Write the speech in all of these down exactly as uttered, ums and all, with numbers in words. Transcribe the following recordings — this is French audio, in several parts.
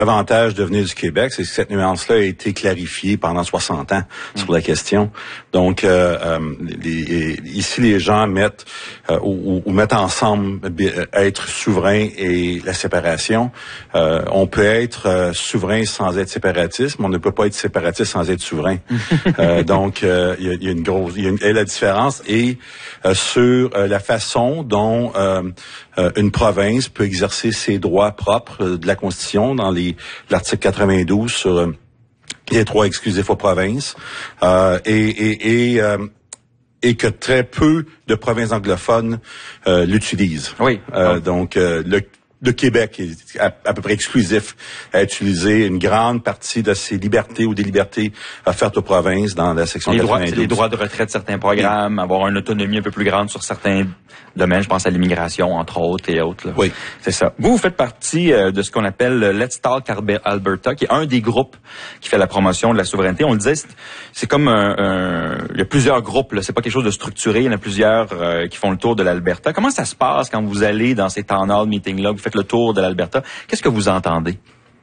L'avantage de venir du Québec, c'est que cette nuance-là a été clarifiée pendant soixante ans mmh. sur la question. Donc, euh, euh, les, ici, les gens mettent euh, ou, ou mettent ensemble euh, être souverain et la séparation. Euh, on peut être euh, souverain sans être séparatiste, mais on ne peut pas être séparatiste sans être souverain. euh, donc, euh, il y, a, il y a une grosse, il y a, une, il y a la différence et euh, sur euh, la façon dont euh, euh, une province peut exercer ses droits propres euh, de la Constitution dans les l'article quatre-vingt-douze sur euh, les droits exclusifs aux provinces euh, et et et, euh, et que très peu de provinces anglophones euh, l'utilisent. Oui. Euh, donc euh, le Le Québec est à, à peu près exclusif à utiliser une grande partie de ses libertés ou des libertés offertes aux provinces dans la section les quatre-vingt-douze. Droits, les droits de retraite de certains programmes, oui. avoir une autonomie un peu plus grande sur certains domaines, je pense à l'immigration, entre autres, et autres. Là. Oui. C'est ça. Vous, vous faites partie euh, de ce qu'on appelle le Let's Talk Alberta, qui est un des groupes qui fait la promotion de la souveraineté. On le disait, c'est, c'est comme un, un... Il y a plusieurs groupes, là. C'est pas quelque chose de structuré. Il y en a plusieurs euh, qui font le tour de l'Alberta. Comment ça se passe quand vous allez dans ces town hall meetings-là, vous faites le tour de l'Alberta? Qu'est-ce que vous entendez?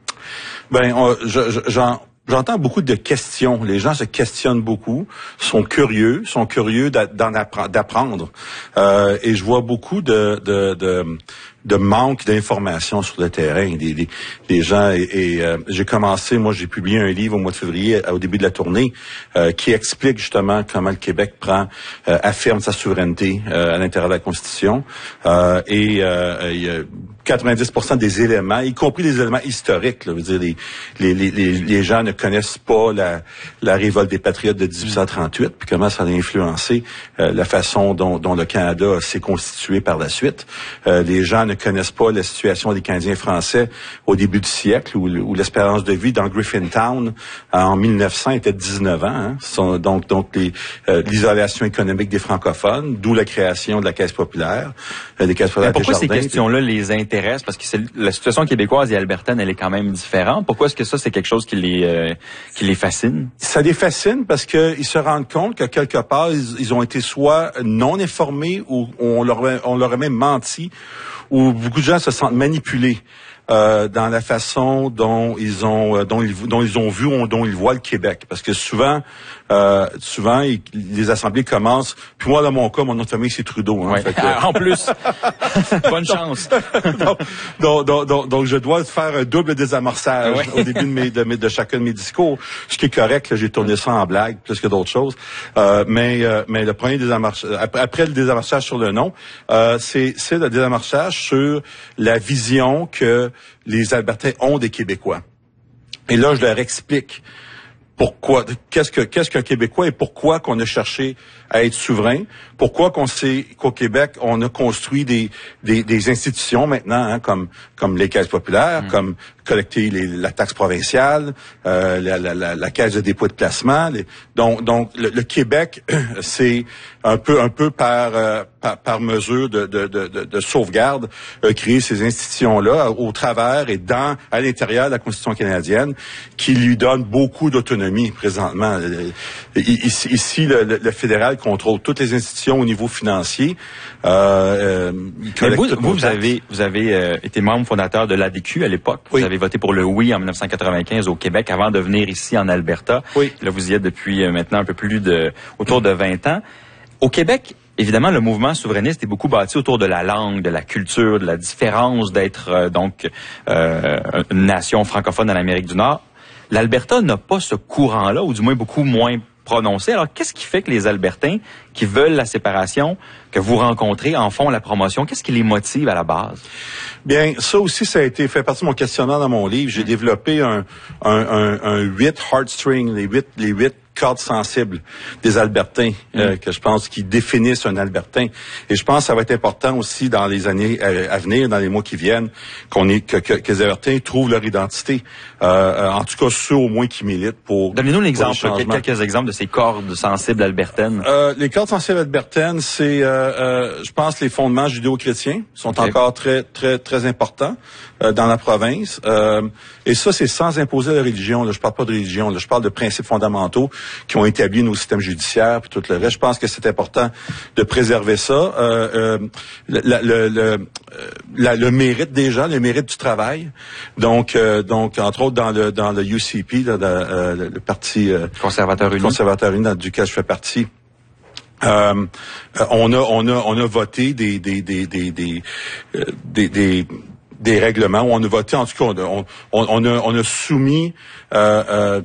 Ben, on, je, je, j'en... J'entends beaucoup de questions. Les gens se questionnent beaucoup, sont curieux, sont curieux d'en appre- d'apprendre. Euh, et je vois beaucoup de, de, de, de manque d'informations sur le terrain. Des, des, des gens et, et euh, j'ai commencé, moi, j'ai publié un livre au mois de février, au début de la tournée, euh, qui explique justement comment le Québec prend, euh, affirme sa souveraineté euh, à l'intérieur de la Constitution. Euh, et euh, il y a quatre-vingt-dix pour cent des éléments, y compris les éléments historiques, là, je veux dire, les, les, les, les gens ne connaissent pas la, la révolte des patriotes de dix-huit cent trente-huit, puis comment ça a influencé euh, la façon dont, dont le Canada s'est constitué par la suite. Euh, les gens ne connaissent pas la situation des Canadiens français au début du siècle, où, où l'espérance de vie dans Griffintown en mille neuf cents était de dix-neuf ans. Hein. Sont, donc, donc les, euh, l'isolation économique des francophones, d'où la création de la Caisse populaire, euh, des Caisses populaires. Mais pourquoi Desjardins, ces questions-là les intéressent? Parce que c'est, la situation québécoise et albertaine, elle est quand même différente. Pourquoi est-ce que ça, c'est quelque chose qui les, euh, qui les fascine? Ça les fascine parce qu'ils se rendent compte que quelque part, ils, ils ont été soit non informés ou on leur, on leur a même menti, ou beaucoup de gens se sentent manipulés. Euh, dans la façon dont ils ont euh, dont ils dont ils ont vu ou dont ils voient le Québec, parce que souvent euh, souvent ils, les assemblées commencent, puis moi dans mon cas mon nom de famille c'est Trudeau, hein, ouais. fait que, en plus bonne chance. donc, donc, donc, donc, donc je dois faire un double désamorçage ouais. au début de, mes, de, mes, de chacun de mes discours, ce qui est correct, là, j'ai tourné ça en blague plus que d'autres choses, euh, mais euh, mais le premier désamorçage, après, après le désamorçage sur le nom, euh, c'est c'est le désamorçage sur la vision que les Albertains ont des Québécois. Et là, je leur explique pourquoi, qu'est-ce que, qu'est-ce qu'un Québécois et pourquoi qu'on a cherché à être souverain, pourquoi qu'on sait qu'au Québec, on a construit des, des, des institutions maintenant, hein, comme, comme les caisses populaires, mmh. comme collecter les, la taxe provinciale, euh, la, la, la, la caisse de dépôt et de placement. Les, donc, donc le, le Québec, c'est un peu, un peu par, euh, par, par mesure de, de, de, de, de sauvegarde, euh, créer ces institutions-là au travers et dans, à l'intérieur de la Constitution canadienne, qui lui donne beaucoup d'autonomie présentement. Ici, ici le, le, le fédéral contrôle toutes les institutions au niveau financier. Euh, euh, vous, vous, vous avez, vous avez euh, été membre fondateur de l'A D Q à l'époque. Oui. Vous avez voté pour le oui en dix-neuf cent quatre-vingt-quinze au Québec avant de venir ici en Alberta. Oui. Là, vous y êtes depuis euh, maintenant un peu plus de, autour de vingt ans. Au Québec, évidemment, le mouvement souverainiste est beaucoup bâti autour de la langue, de la culture, de la différence d'être euh, donc euh, une nation francophone dans l'Amérique du Nord. L'Alberta n'a pas ce courant-là, ou du moins beaucoup moins prononcé. Alors, qu'est-ce qui fait que les Albertains qui veulent la séparation, que vous rencontrez, en font la promotion? Qu'est-ce qui les motive à la base? Bien, ça aussi, ça a été fait partie de mon questionnaire dans mon livre. J'ai développé un, un, un, un huit heartstrings, les huit, les huit cordes sensibles des Albertains, mm. euh, que je pense qui définissent un Albertain. Et je pense que ça va être important aussi dans les années euh, à venir, dans les mois qui viennent, qu'on est que, que, que les Albertains trouvent leur identité. Euh, en tout cas, ceux au moins qui militent pour. Donnez-nous l'exemple, quelques exemples de ces cordes sensibles albertaines. Euh, les cordes sensibles albertaines, c'est, euh, euh, je pense, les fondements judéo-chrétiens sont okay. encore très, très, très importants euh, dans la province. Euh, et ça, c'est sans imposer la religion. Là, je parle pas de religion. Là, je parle de principes fondamentaux. qui ont établi nos systèmes judiciaires puis tout le reste. Je pense que c'est important de préserver ça. Euh, euh, le, le, le, le, le mérite des gens, le mérite du travail. Donc, euh, donc entre autres dans le dans le U C P, là, dans, euh, le, le parti euh, conservateur uni, conservateur uni, dans duquel je fais partie. Euh, on a on a on a voté des des des des des euh, des, des, des règlements. On a voté en tout cas on, on, on a on a soumis euh, euh,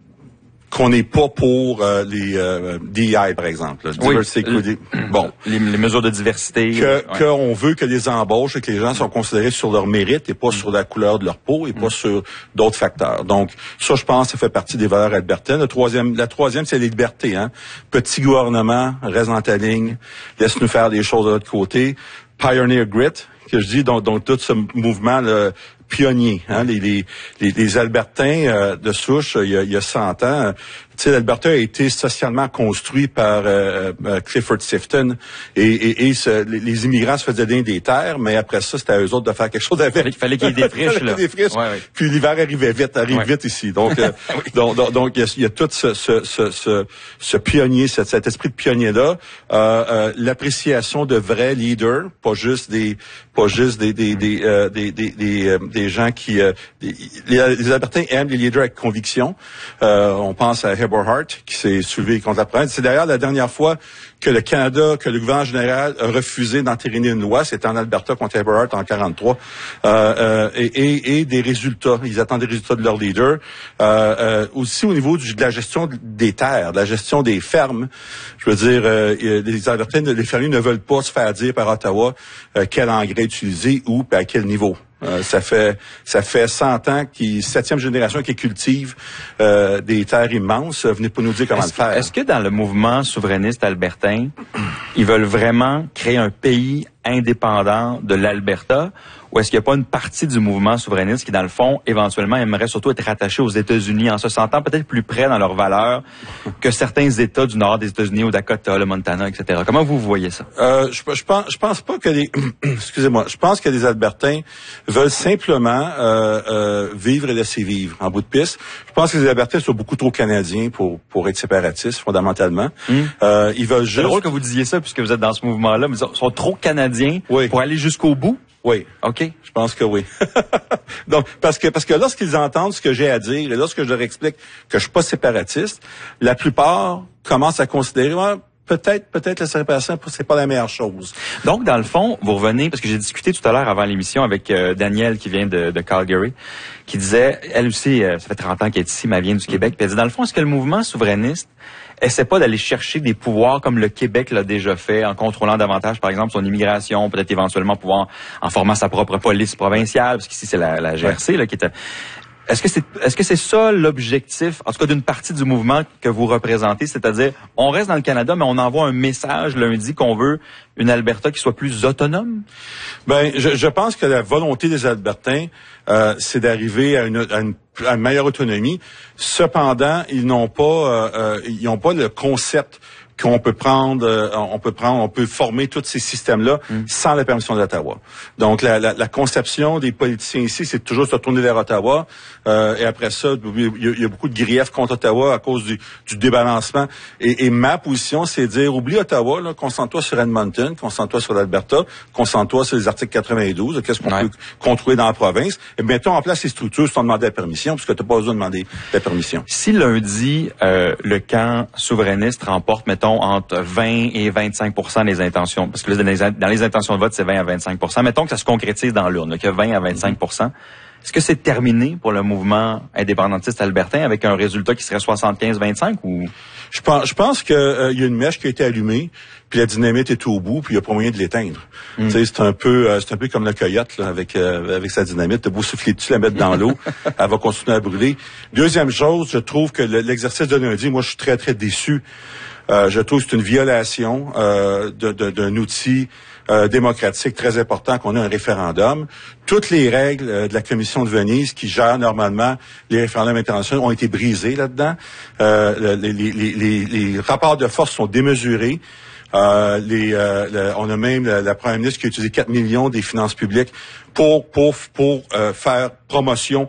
qu'on n'est pas pour euh, les euh, D E I, par exemple. Là, oui, diversity, bon, les, les mesures de diversité. Que, ouais. qu'on veut que les embauches et que les gens sont considérés sur leur mérite et pas mm. sur la couleur de leur peau et mm. pas sur d'autres facteurs. Donc, ça, je pense, ça fait partie des valeurs albertaines. Le troisième, la troisième, c'est les libertés. Hein. Petit gouvernement, reste dans ta ligne, laisse-nous faire des choses de l'autre côté. Pioneer grit, que je dis, donc, donc tout ce mouvement là, pionnier, hein, les, les, les, les Albertains euh, de souche, il y a, il y a cent ans, tu sais, l'Alberta a été socialement construit par euh, euh, Clifford Sifton et, et, et ce, les, les immigrants se faisaient donner des terres, mais après ça, c'était à eux autres de faire quelque chose avec. Il fallait qu'il y ait des friches, là. Des friches. Ouais, ouais. Puis l'hiver arrivait vite, arrive ouais. vite ici. Donc, euh, oui. donc, donc, donc, il y a, il y a tout ce, ce, ce, ce, ce pionnier, cet, cet esprit de pionnier-là, euh, euh, l'appréciation de vrais leaders, pas juste des, pas juste des, des, des, euh, des, des, des, euh, des gens qui, euh, des, les, les Albertains aiment les leaders avec conviction. Euh, on pense à Eberhart, qui s'est soulevé contre la province. C'est d'ailleurs la dernière fois que le Canada, que le gouvernement général a refusé d'entériner une loi. C'était en Alberta contre Eberhart en quarante-trois. Euh, euh, et, et, et des résultats. Ils attendent des résultats de leurs leaders. Euh, euh, aussi au niveau du, de la gestion des terres, de la gestion des fermes. Je veux dire, euh, les Albertains, les fermiers ne veulent pas se faire dire par Ottawa euh, quel engrais utiliser ou à quel niveau. Euh, ça fait ça fait cent ans qu'ils septième génération qui cultive euh, des terres immenses. Venez pas nous dire comment est-ce, le faire. Est-ce que dans le mouvement souverainiste albertain, ils veulent vraiment créer un pays indépendant de l'Alberta, ou est-ce qu'il n'y a pas une partie du mouvement souverainiste qui, dans le fond, éventuellement aimerait surtout être rattachée aux États-Unis, en se sentant peut-être plus près dans leurs valeurs que certains États du nord des États-Unis, au Dakota, le Montana, et cetera. Comment vous voyez ça? Euh, je, je pense, je pense pas que les, excusez-moi, je pense que les Albertains veulent simplement euh, euh, vivre et laisser vivre en bout de piste. Je pense que les Albertains sont beaucoup trop canadiens pour pour être séparatistes fondamentalement. Mm. Euh, ils veulent juste. C'est drôle que vous disiez ça puisque vous êtes dans ce mouvement-là, mais ils sont trop canadiens oui. pour aller jusqu'au bout. Oui. OK. Je pense que oui. Donc, parce que, parce que lorsqu'ils entendent ce que j'ai à dire et lorsque je leur explique que je suis pas séparatiste, la plupart commencent à considérer, ouais, peut-être, peut-être la séparation, c'est pas la meilleure chose. Donc, dans le fond, vous revenez, parce que j'ai discuté tout à l'heure avant l'émission avec euh, Danielle qui vient de, de Calgary, qui disait, elle aussi, euh, ça fait trente ans qu'elle est ici, mais elle vient du Québec, puis elle dit, dans le fond, est-ce que le mouvement souverainiste essaie pas d'aller chercher des pouvoirs comme le Québec l'a déjà fait, en contrôlant davantage, par exemple, son immigration, peut-être éventuellement pouvoir en formant sa propre police provinciale, parce qu'ici, c'est la, la G R C, ouais. là, qui est... Est-ce que c'est, est-ce que c'est ça l'objectif, en tout cas d'une partie du mouvement que vous représentez, c'est-à-dire, on reste dans le Canada, mais on envoie un message lundi qu'on veut une Alberta qui soit plus autonome? Ben, je, je pense que la volonté des Albertains, euh, c'est d'arriver à une, à une à une meilleure autonomie. Cependant, ils n'ont pas, euh, euh, ils n'ont pas le concept qu'on peut prendre, euh, on peut prendre, on peut former tous ces systèmes-là mm. sans la permission d'Ottawa. Donc, la, la, la conception des politiciens ici, c'est toujours se tourner vers Ottawa. Euh, et après ça, il y, a, il y a beaucoup de griefs contre Ottawa à cause du, du débalancement. Et, et ma position, c'est de dire, oublie Ottawa, là, concentre-toi sur Edmonton, concentre-toi sur l'Alberta, concentre-toi sur les articles quatre-vingt-douze, qu'est-ce qu'on ouais. peut contrôler dans la province, et mettons en place les structures sans demander la permission, puisque tu n'as pas besoin de demander la permission. Si lundi, euh, le camp souverainiste remporte, mettons, entre vingt et vingt-cinq pour cent des intentions, parce que là, dans les intentions de vote, c'est vingt à vingt-cinq pour cent. Mettons que ça se concrétise dans l'urne, qu'il y a vingt à vingt-cinq pour cent. Est-ce que c'est terminé pour le mouvement indépendantiste albertain avec un résultat qui serait soixante-quinze vingt-cinq ou? Je pense, je pense qu'il euh, y a une mèche qui a été allumée, puis la dynamite est au bout, puis il n'y a pas moyen de l'éteindre. Mm. Tu sais, c'est un peu, euh, c'est un peu comme la coyote là, avec euh, avec sa dynamite. T'as beau souffler dessus, la mettre dans l'eau, elle va continuer à brûler. Deuxième chose, je trouve que le, l'exercice de lundi, moi, je suis très très déçu. Euh, je trouve que c'est une violation euh, de, de, d'un outil euh, démocratique très important qu'on a un référendum. Toutes les règles euh, de la Commission de Venise qui gère normalement les référendums internationaux ont été brisées là-dedans. Euh, les, les, les, les, les rapports de force sont démesurés. Euh, les, euh, le, on a même la, la première ministre qui a utilisé quatre millions des finances publiques pour pour pour euh, faire promotion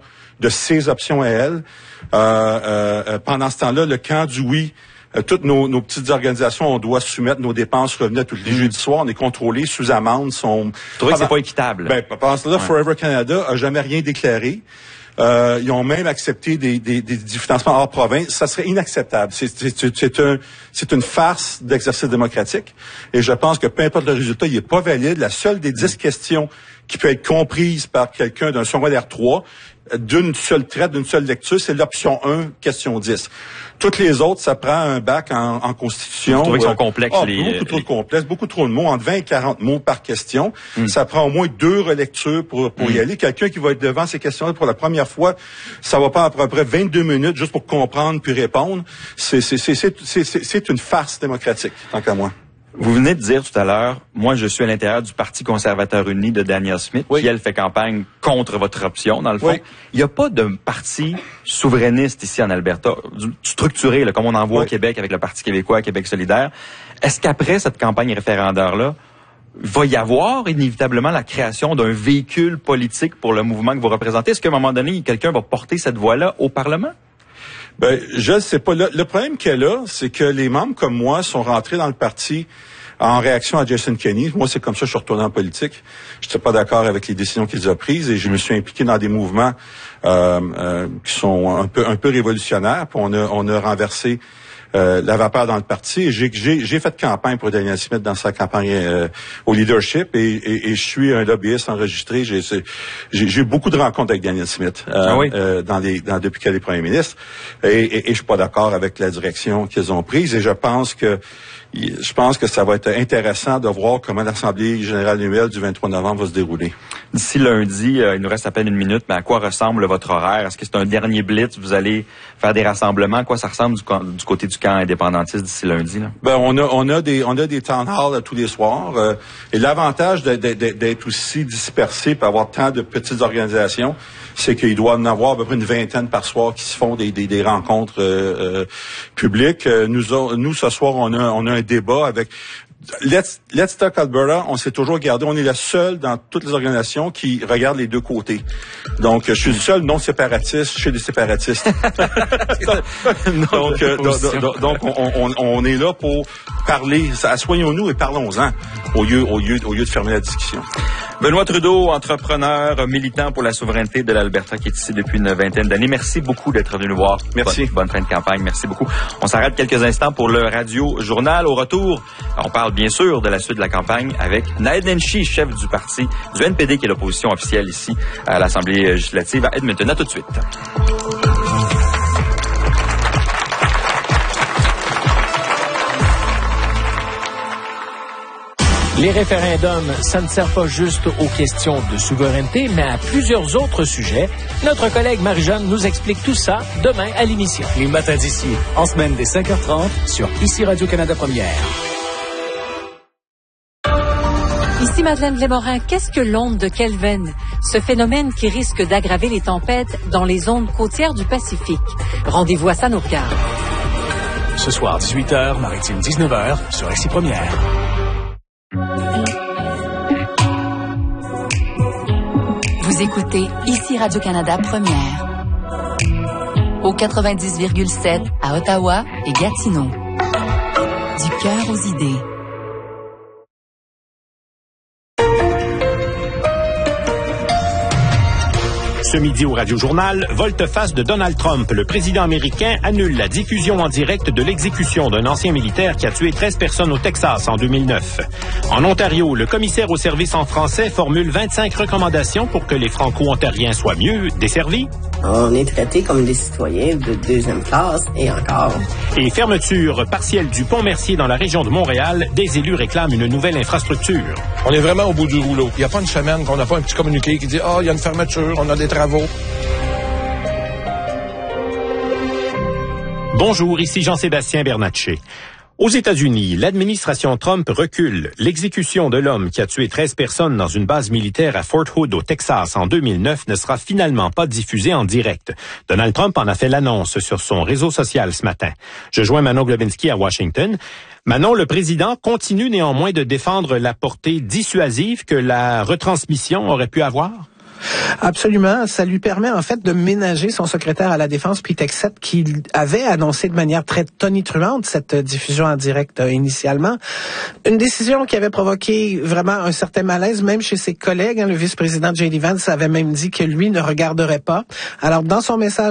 de ses options à elle. Euh, euh, pendant ce temps-là, le camp du oui, euh, toutes nos, nos petites organisations, on doit soumettre nos dépenses revenus tous les mmh. jeudis soirs. On est contrôlés sous amende. Sont... Je trouvais que c'est pas équitable. Ben, pendant ce temps-là, ouais. Forever Canada a jamais rien déclaré. Euh, ils ont même accepté des, des, des, des financements hors province. Ça serait inacceptable. C'est, c'est, c'est, un, c'est une farce d'exercice démocratique. Et je pense que peu importe le résultat, il n'est pas valide. La seule des dix questions qui peut être comprise par quelqu'un d'un secondaire trois, d'une seule traite, d'une seule lecture, c'est l'option un, question dix. Toutes les autres, ça prend un bac en, en constitution. Vous trouvez qu'ils sont complexes? Oh, les, beaucoup trop les... complexes, beaucoup trop de mots, entre vingt et quarante mots par question. Mm. Ça prend au moins deux relectures pour, pour mm. y aller. Quelqu'un qui va être devant ces questions-là pour la première fois, ça va prendre à peu près vingt-deux minutes juste pour comprendre puis répondre. C'est, c'est, c'est, c'est, c'est, c'est, c'est une farce démocratique, tant qu'à moi. Vous venez de dire tout à l'heure, moi je suis à l'intérieur du Parti conservateur uni de Danielle Smith, oui. qui elle fait campagne contre votre option, dans le fond. Oui. Il n'y a pas de parti souverainiste ici en Alberta, structuré, là, comme on en voit oui. au Québec avec le Parti québécois, Québec solidaire. Est-ce qu'après cette campagne référendaire-là, va y avoir inévitablement la création d'un véhicule politique pour le mouvement que vous représentez? Est-ce qu'à un moment donné, quelqu'un va porter cette voix-là au Parlement? Ben, je ne sais pas. Le, le problème qu'il y a là, c'est que les membres comme moi sont rentrés dans le parti en réaction à Jason Kenney. Moi, c'est comme ça que je suis retourné en politique. Je n'étais pas d'accord avec les décisions qu'il a prises et je me suis impliqué dans des mouvements euh, euh, qui sont un peu un peu révolutionnaires. Puis on a on a renversé Euh, la vapeur dans le parti. Et j'ai, j'ai, j'ai fait campagne pour Danielle Smith dans sa campagne euh, au leadership et, et, et je suis un lobbyiste enregistré. J'ai, j'ai, j'ai eu beaucoup de rencontres avec Danielle Smith euh, ah oui. euh, dans les, dans, depuis qu'elle est première ministre et, et, et je suis pas d'accord avec la direction qu'ils ont prise et je pense que je pense que ça va être intéressant de voir comment l'Assemblée générale annuelle du vingt-trois novembre va se dérouler. D'ici lundi, euh, il nous reste à peine une minute, mais à quoi ressemble votre horaire? Est-ce que c'est un dernier blitz? Vous allez faire des rassemblements? À quoi ça ressemble du, du côté du camp indépendantiste d'ici lundi? Là? Ben, on a, on a des, on a des town halls tous les soirs. Euh, et l'avantage de, de, de, d'être aussi dispersé et avoir tant de petites organisations, c'est qu'il doit en avoir à peu près une vingtaine par soir qui se font des, des, des rencontres euh, euh, publiques. Euh, nous, nous, ce soir, on a, on a un débat avec Let's, Let's Talk Alberta. On s'est toujours regardé. On est la seule dans toutes les organisations qui regarde les deux côtés. Donc, je suis le seul non séparatiste chez les séparatistes. donc, euh, donc, donc on, on, on est là pour parler. Assoyons-nous et parlons-en au lieu, au lieu, au lieu de fermer la discussion. Benoît Trudeau, entrepreneur, militant pour la souveraineté de l'Alberta, qui est ici depuis une vingtaine d'années. Merci beaucoup d'être venu nous voir. Merci. Bonne, bonne fin de campagne. Merci beaucoup. On s'arrête quelques instants pour le Radio Journal. Au retour, on parle bien sûr de la suite de la campagne avec Naheed Nenshi, chef du parti du N P D, qui est l'opposition officielle ici à l'Assemblée législative à Edmonton. À tout de suite. Les référendums, ça ne sert pas juste aux questions de souveraineté, mais à plusieurs autres sujets. Notre collègue Marie-Jeanne nous explique tout ça demain à l'émission. Les matins d'ici, en semaine dès cinq heures trente, sur Ici Radio-Canada Première. Ici Madeleine Lémorin, qu'est-ce que l'onde de Kelvin? Ce phénomène qui risque d'aggraver les tempêtes dans les zones côtières du Pacifique. Rendez-vous à ça nous regarde. Ce soir, dix-huit heures, maritime dix-neuf heures, sur Ici Première. Vous écoutez Ici Radio-Canada Première. Au quatre-vingt-dix virgule sept à Ottawa et Gatineau. Du cœur aux idées. Ce midi au Radio-Journal, volte-face de Donald Trump. Le président américain annule la diffusion en direct de l'exécution d'un ancien militaire qui a tué treize personnes au Texas en deux mille neuf. En Ontario, le commissaire au service en français formule vingt-cinq recommandations pour que les Franco-Ontariens soient mieux desservis. On est traités comme des citoyens de deuxième classe et encore. Et fermeture partielle du pont Mercier dans la région de Montréal, des élus réclament une nouvelle infrastructure. On est vraiment au bout du rouleau. Il n'y a pas une semaine qu'on n'a pas un petit communiqué qui dit « Ah, oh, il y a une fermeture, on a des travaux. » Bonjour, ici Jean-Sébastien Bernatchez. Aux États-Unis, l'administration Trump recule. L'exécution de l'homme qui a tué treize personnes dans une base militaire à Fort Hood, au Texas, en deux mille neuf, ne sera finalement pas diffusée en direct. Donald Trump en a fait l'annonce sur son réseau social ce matin. Je joins Manon Globinski à Washington. Manon, le président continue néanmoins de défendre la portée dissuasive que la retransmission aurait pu avoir? Absolument. Ça lui permet en fait de ménager son secrétaire à la Défense, Pete Hegseth, qui avait annoncé de manière très tonitruante cette diffusion en direct euh, initialement. Une décision qui avait provoqué vraiment un certain malaise, même chez ses collègues. Hein, le vice-président J D Vance avait même dit que lui ne regarderait pas. Alors, dans son message